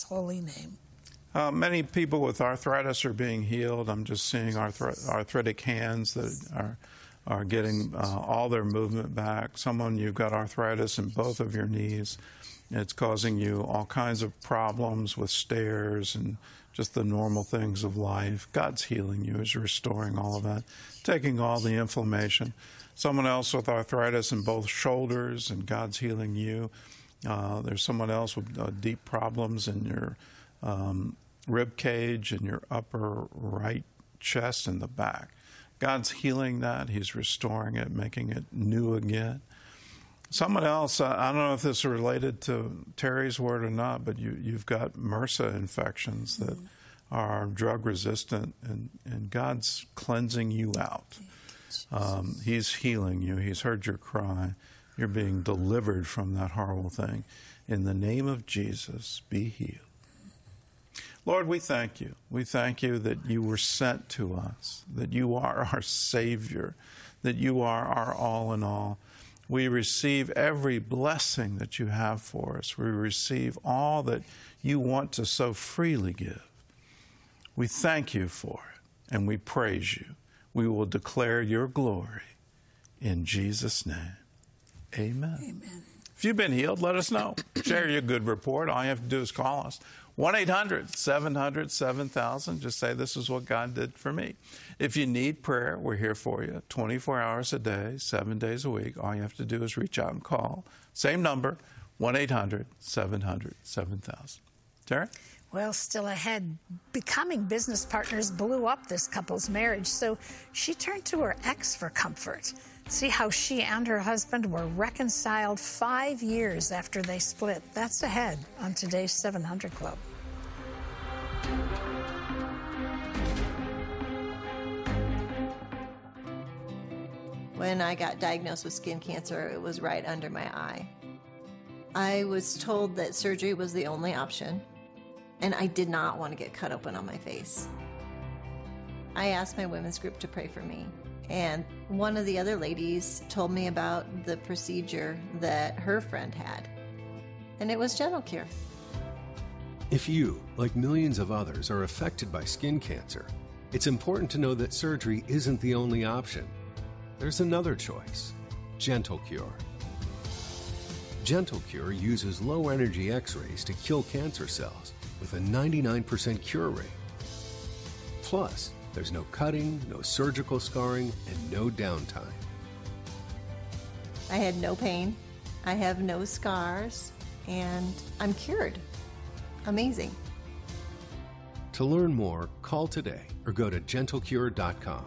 holy name. Many people with arthritis are being healed. I'm just seeing arthritic hands that are getting all their movement back. Someone, you've got arthritis in both of your knees. It's causing you all kinds of problems with stairs and just the normal things of life. God's healing you. He's restoring all of that, taking all the inflammation. Someone else with arthritis in both shoulders, and God's healing you. There's someone else with deep problems in your rib cage and your upper right chest and the back. God's healing that. He's restoring it, making it new again. Someone else, I don't know if this is related to Terry's word or not, but you've got MRSA infections that are drug resistant, and God's cleansing you out. He's healing you. He's heard your cry. You're being delivered from that horrible thing. In the name of Jesus, be healed. Lord, we thank you. We thank you that you were sent to us, that you are our Savior, that you are our all in all. We receive every blessing that you have for us. We receive all that you want to so freely give. We thank you for it, and we praise you. We will declare your glory in Jesus' name. Amen. Amen. If you've been healed, let us know. Share your good report. All you have to do is call us. 1-800-700-7000. Just say, this is what God did for me. If you need prayer, we're here for you 24 hours a day, 7 days a week. All you have to do is reach out and call. Same number, 1-800-700-7000. Terry? Well, still ahead, becoming business partners blew up this couple's marriage, so she turned to her ex for comfort. See how she and her husband were reconciled 5 years after they split. That's ahead on today's 700 Club. When I got diagnosed with skin cancer, it was right under my eye. I was told that surgery was the only option, and I did not want to get cut open on my face. I asked my women's group to pray for me, and one of the other ladies told me about the procedure that her friend had, and it was Gentle Cure. If you, like millions of others, are affected by skin cancer, it's important to know that surgery isn't the only option. There's another choice, Gentle Cure. Gentle Cure uses low-energy X-rays to kill cancer cells with a 99% cure rate. Plus, there's no cutting, no surgical scarring, and no downtime. I had no pain, I have no scars, and I'm cured. Amazing. To learn more, call today or go to gentlecure.com.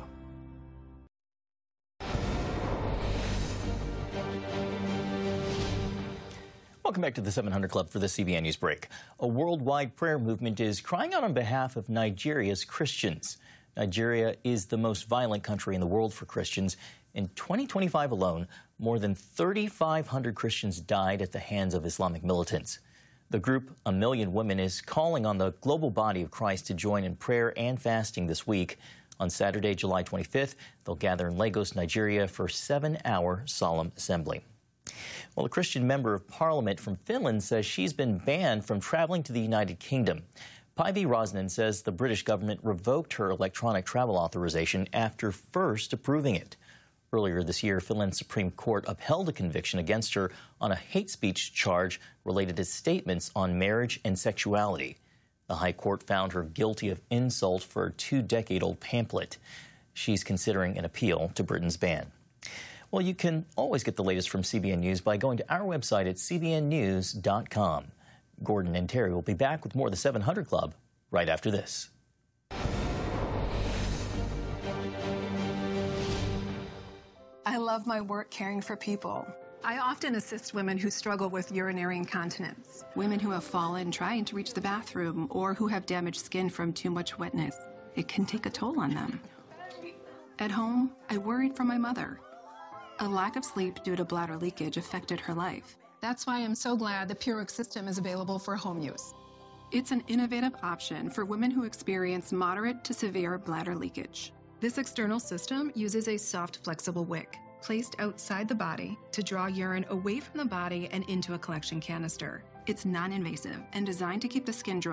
Welcome back to the 700 Club for the CBN News Break. A worldwide prayer movement is crying out on behalf of Nigeria's Christians. Nigeria is the most violent country in the world for Christians. In 2025 alone, more than 3,500 Christians died at the hands of Islamic militants. The group, A Million Women, is calling on the global body of Christ to join in prayer and fasting this week. On Saturday, July 25th, they'll gather in Lagos, Nigeria for a 7-hour solemn assembly. Well, a Christian member of parliament from Finland says she's been banned from traveling to the United Kingdom. Päivi Räsänen says the British government revoked her electronic travel authorization after first approving it. Earlier this year, Finland's Supreme Court upheld a conviction against her on a hate speech charge related to statements on marriage and sexuality. The High Court found her guilty of insult for a 2-decade-old pamphlet. She's considering an appeal to Britain's ban. Well, you can always get the latest from CBN News by going to our website at cbnnews.com. Gordon and Terry will be back with more of the 700 Club right after this. I love my work caring for people. I often assist women who struggle with urinary incontinence, women who have fallen trying to reach the bathroom, or who have damaged skin from too much wetness. It can take a toll on them. At home, I worried for my mother. A lack of sleep due to bladder leakage affected her life. That's why I'm so glad the Purex system is available for home use. It's an innovative option for women who experience moderate to severe bladder leakage. This external system uses a soft, flexible wick placed outside the body to draw urine away from the body and into a collection canister. It's non-invasive and designed to keep the skin dry